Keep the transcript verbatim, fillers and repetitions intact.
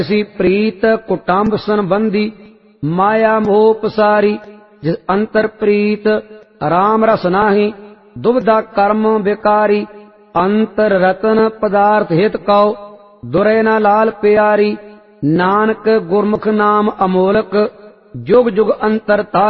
ऐसी प्रीत कुटुंब संबंधी माया मोह पसारी। जिस अंतर प्रीत राम रस नाही दुविधा कर्म विकारी। अंतर रतन पदार्थ हित कौ दुरै न लाल प्यारी। नानक गुरमुख नाम अमोलक जुग जुग अंतर था